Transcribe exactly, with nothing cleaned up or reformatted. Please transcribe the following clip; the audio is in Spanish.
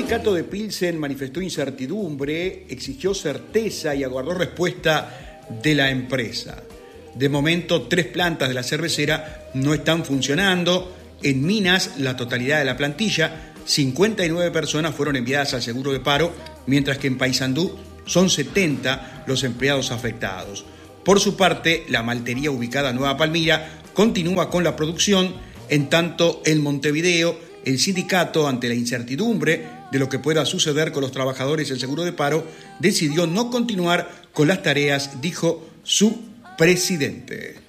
sindicato de Pilsen manifestó incertidumbre, exigió certeza y aguardó respuesta de la empresa. De momento, tres plantas de la cervecera no están funcionando. En Minas, la totalidad de la plantilla, cincuenta y nueve personas fueron enviadas al seguro de paro, mientras que en Paysandú son setenta los empleados afectados. Por su parte, la maltería ubicada en Nueva Palmira continúa con la producción, en tanto en Montevideo, el sindicato, ante la incertidumbre de lo que pueda suceder con los trabajadores en seguro de paro, decidió no continuar con las tareas, dijo su presidente.